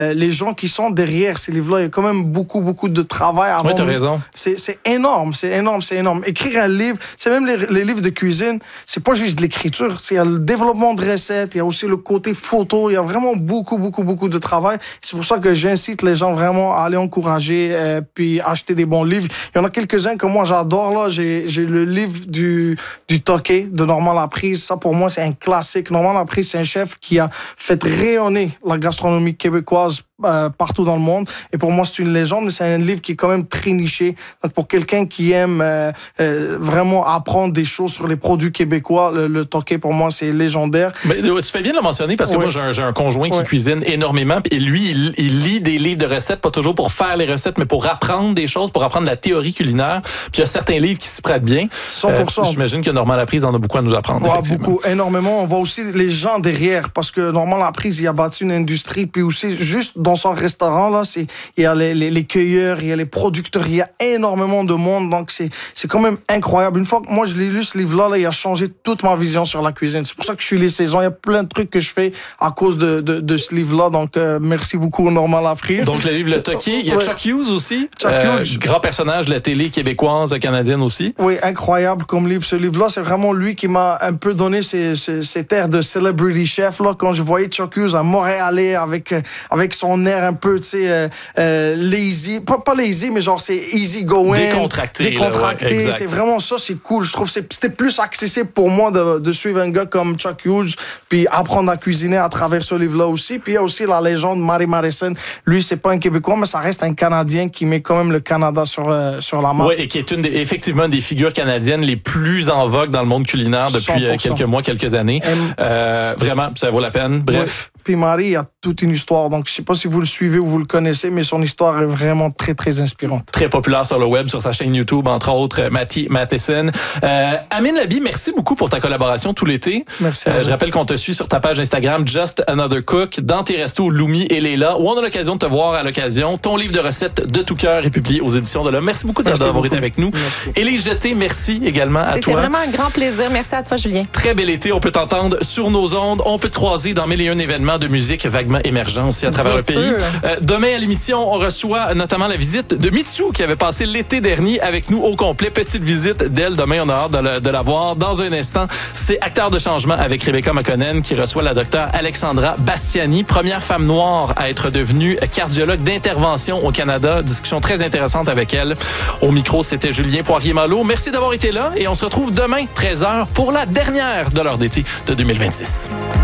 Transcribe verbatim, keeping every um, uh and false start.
euh, les gens qui sont derrière ces livres-là. Il y a quand même beaucoup, beaucoup de travail avant. Oui, t'as raison. C'est, c'est énorme, c'est énorme, c'est énorme. Écrire un livre, c'est même les, les livres de cuisine, c'est pas juste de l'écriture. Il y a le développement de recettes, il y a aussi le côté photo. Il y a vraiment beaucoup, beaucoup, beaucoup de travail. C'est pour ça que j'incite les gens vraiment à aller encourager euh, puis acheter des bons livres. Il y en a quelques-uns que moi j'adore. Là, j'ai, j'ai le livre du, du Toqué de Normand Laprise. Ça, pour moi, c'est un classique. Normand Laprise, c'est un chef qui a fait rayonner la gastronomie québécoise euh, partout dans le monde. Et pour moi, c'est une légende, mais c'est un livre qui est quand même très niché. Donc, pour quelqu'un qui aime euh, euh, vraiment apprendre des choses sur les produits québécois, le, le Toqué, pour moi, c'est légendaire. Mais, tu fais bien de le mentionner parce que oui. moi, j'ai un, j'ai un conjoint qui oui. cuisine énormément. Et lui, il, il lit des livres de recettes, pas toujours pour faire les recettes, mais pour apprendre des choses, pour apprendre la théorie culinaire. Puis il y a certains livres qui s'y prêtent bien. cent pour cent. Euh, j'imagine que Normand Laprise en a beaucoup à nous apprendre. Ouais, beaucoup, énormément. On voit aussi les gens derrière, parce que Normand Laprise, il a bâti une industrie, puis aussi, juste dans son restaurant, là, c'est, il y a les, les, les cueilleurs, il y a les producteurs, il y a énormément de monde, donc c'est, c'est quand même incroyable. Une fois que moi, je l'ai lu, ce livre-là, là, il a changé toute ma vision sur la cuisine. C'est pour ça que je suis les saisons. Il y a plein de trucs que je fais à cause de, de, de ce livre-là, donc euh, merci beaucoup, Normand Laprise. Donc, le livre Le Toqué, il y a ouais. Chuck Hughes aussi, Chuck euh, Hughes. grand personnage de la télé québécoise, canadienne aussi. Oui, incroyable comme livre. Ce livre-là, c'est vraiment lui qui m'a un peu donné ces, ces, cette air de celebrity chef, là, quand je voyais Chuck Hughes à Montréalais avec, avec son air un peu, tu sais, euh, euh, lazy. Pas, pas lazy, mais genre, c'est easy going. Décontracté. Décontracté. Là, ouais, c'est vraiment ça, c'est cool. Je trouve que c'était plus accessible pour moi de, de suivre un gars comme Chuck Hughes, puis apprendre à cuisiner à travers ce livre-là aussi. Puis il y a aussi la légende Mary Madison. Lui, c'est pas un Québécois, mais ça reste un Canadien qui met quand même le Canada sur, euh, sur la map. Oui, et qui est une des, effectivement une des figures canadiennes les plus en vogue dans le monde culinaire depuis cent pour cent. quelques mois, quelques années. Euh, vraiment, ça vaut la peine. Bref. Ouais. Puis Marie, il y a toute une histoire. Donc, je sais pas si vous le suivez ou vous le connaissez, mais son histoire est vraiment très, très inspirante. Très populaire sur le web, sur sa chaîne YouTube, entre autres, Matty Matheson. Euh, Amine Labi, merci beaucoup pour ta collaboration tout l'été. Merci. Euh, je rappelle qu'on te suit sur ta page Instagram, Just Another Cook, dans tes restos Lumi et Léla, où on a l'occasion de te voir à l'occasion. Ton livre de recettes de tout cœur est publié aux éditions de l'Homme. Merci beaucoup merci d'avoir beaucoup. été avec nous. Merci. Élise Jeté, merci également à toi. C'était vraiment un grand plaisir. Merci à toi, Julien. Très bel été. On peut t'entendre sur nos ondes. On peut te croiser dans mille et un événements de musique vaguement émergents aussi à travers Bien le pays. Euh, demain à l'émission, on reçoit notamment la visite de Mitsou qui avait passé l'été dernier avec nous au complet. Petite visite d'elle. Demain, on a hâte de, le, de la voir. Dans un instant, c'est Acteur de changement avec Rebecca McConnell qui reçoit la docteure Alexandra Bastiani, première femme noire à être devenue cardiologue d'intervention au Canada. Discussion très intéressante avec elle. Au micro, c'était Julien Poirier-Malo. Merci d'avoir été là et on se retrouve demain, treize heures, pour la dernière de l'heure d'été de deux mille vingt-six.